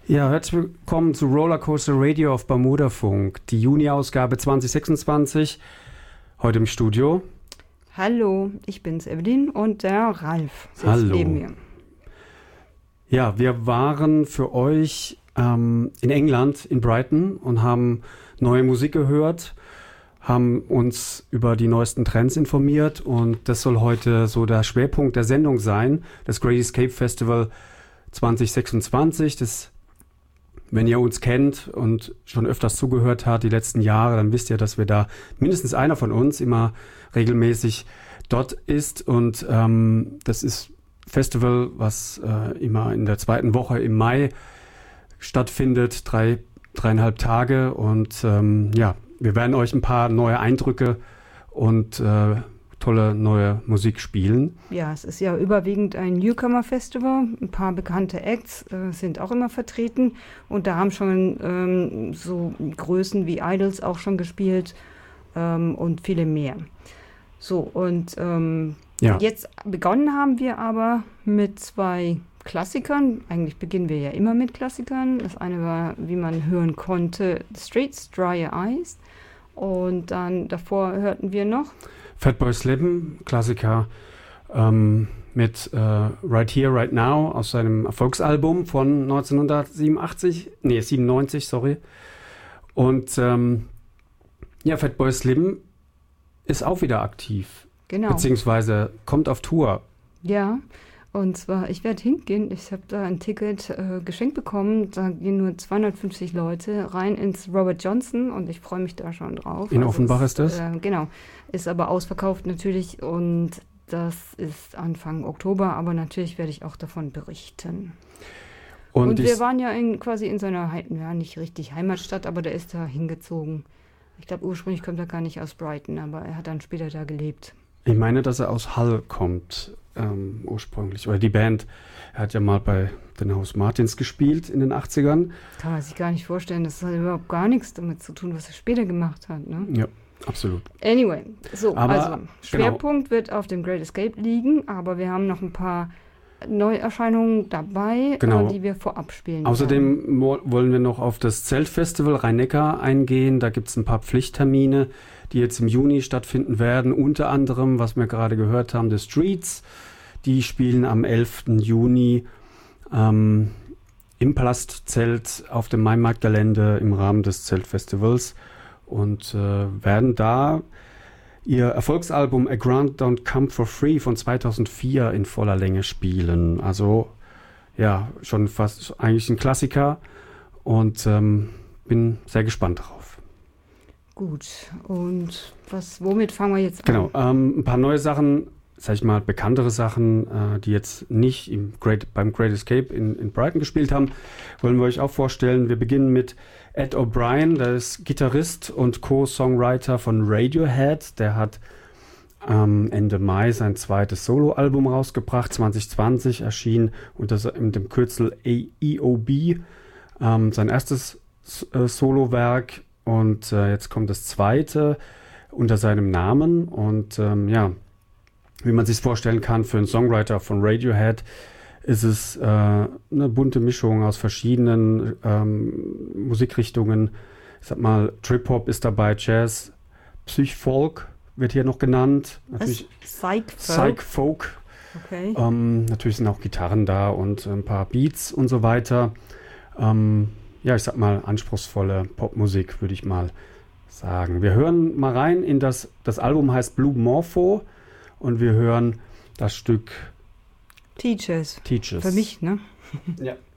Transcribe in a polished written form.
Ja, herzlich willkommen zu Rollercoaster Radio auf Bermudafunk, die Juni-Ausgabe 2026, heute im Studio. Hallo, ich bin's, Evelyn, und der Ralf sitzt neben mir. Ja, wir waren für euch in England, in Brighton, und haben neue Musik gehört, haben uns über die neuesten Trends informiert, und das soll heute so der Schwerpunkt der Sendung sein, das Great Escape Festival 2026, das, wenn ihr uns kennt und schon öfters zugehört habt die letzten Jahre, dann wisst ihr, dass wir da mindestens einer von uns immer regelmäßig dort ist. Und das ist Festival, was immer in der zweiten Woche im Mai stattfindet, dreieinhalb Tage. Und ja, wir werden euch ein paar neue Eindrücke und tolle neue Musik spielen. Ja, es ist ja überwiegend ein Newcomer-Festival. Ein paar bekannte Acts sind auch immer vertreten. Und da haben schon so Größen wie Idols auch schon gespielt und viele mehr. So, und jetzt begonnen haben wir aber mit zwei Klassikern. Eigentlich beginnen wir ja immer mit Klassikern. Das eine war, wie man hören konnte, The Streets, Dry Your Eyes. Und dann davor hörten wir noch Fatboy Slim, Klassiker mit Right Here, Right Now aus seinem Erfolgsalbum von 97, sorry. Und ja, Fatboy Slim ist auch wieder aktiv. Genau. Beziehungsweise kommt auf Tour. Ja, und zwar, ich werde hingehen. Ich habe da ein Ticket geschenkt bekommen. Da gehen nur 250 Leute rein ins Robert Johnson und ich freue mich da schon drauf. In Offenbach ist das? Genau. Ist aber ausverkauft natürlich und das ist Anfang Oktober, aber natürlich werde ich auch davon berichten. Und wir waren ja quasi in seiner, ja nicht richtig Heimatstadt, aber der ist da hingezogen. Ich glaube, ursprünglich kommt er gar nicht aus Brighton, aber er hat dann später da gelebt. Ich meine, dass er aus Hull kommt, ursprünglich. Oder die Band, er hat ja mal bei den House Martins gespielt in den 80ern. Kann man sich gar nicht vorstellen, das hat überhaupt gar nichts damit zu tun, was er später gemacht hat, ne? Ja, absolut. Anyway, so, aber Schwerpunkt wird auf dem Great Escape liegen, aber wir haben noch ein paar Neuerscheinungen dabei, die wir vorab spielen. Außerdem wollen wir noch auf das Zeltfestival Rhein-Neckar eingehen. Da gibt es ein paar Pflichttermine, die jetzt im Juni stattfinden werden. Unter anderem, was wir gerade gehört haben, The Streets. Die spielen am 11. Juni im Palastzelt auf dem Maimarktgelände im Rahmen des Zeltfestivals und werden da ihr Erfolgsalbum A Grant Don't Come For Free von 2004 in voller Länge spielen. Also ja, schon fast eigentlich ein Klassiker und bin sehr gespannt darauf. Gut, und womit fangen wir jetzt an? Genau, ein paar neue Sachen, sag ich mal, bekanntere Sachen, die jetzt nicht beim Great Escape in Brighton gespielt haben, wollen wir euch auch vorstellen. Wir beginnen mit Ed O'Brien, der ist Gitarrist und Co-Songwriter von Radiohead. Der hat Ende Mai sein zweites Soloalbum rausgebracht, 2020 erschien unter dem Kürzel EOB, sein erstes Solowerk, und jetzt kommt das zweite unter seinem Namen. Und ja, wie man sich vorstellen kann, für einen Songwriter von Radiohead ist es eine bunte Mischung aus verschiedenen Musikrichtungen. Ich sag mal, Trip-Hop ist dabei, Jazz, Psych-Folk wird hier noch genannt. Natürlich Psych-Folk. Okay. Natürlich sind auch Gitarren da und ein paar Beats und so weiter. Ja, ich sag mal, anspruchsvolle Popmusik, würde ich mal sagen. Wir hören mal rein in das Album heißt Blue Morpho und wir hören das Stück Teachers. Teachers. Für mich, ne? Ja.